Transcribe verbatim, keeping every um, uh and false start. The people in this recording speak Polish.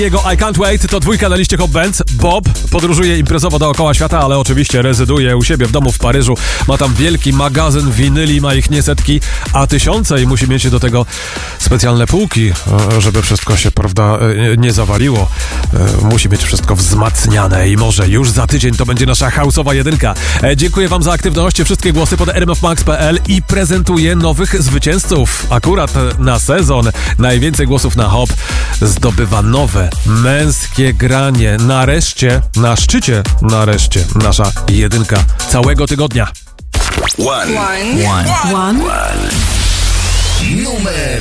Jego I Can't Wait to dwójka na liście Hot Bands. Bob podróżuje imprezowo dookoła świata, ale oczywiście rezyduje u siebie w domu w Paryżu. Ma tam wielki magazyn winyli, ma ich nie setki, a tysiące i musi mieć do tego specjalne półki, żeby wszystko się, prawda, nie zawaliło. Musi mieć wszystko wzmacniane i może już za tydzień to będzie nasza house'owa jedynka. Dziękuję wam za aktywność. Wszystkie głosy pod r m f max kropka p l i prezentuję nowych zwycięzców. Akurat na sezon najwięcej głosów na Hop zdobywa nowe męskie granie. Nareszcie, na szczycie, nareszcie nasza jedynka całego tygodnia. One. One. One. One. Numer